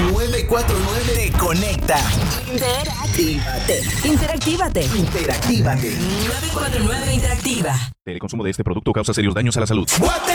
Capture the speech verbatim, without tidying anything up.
nueve cuatro nueve te conecta. Interactívate. Interactívate. Interactívate. nueve cuatro nueve Interactiva. El consumo de este producto causa serios daños a la salud.